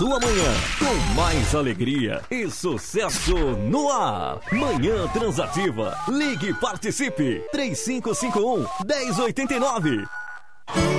Sua manhã com mais alegria e sucesso no ar. Manhã Transativa. Ligue e participe. 3551-1089.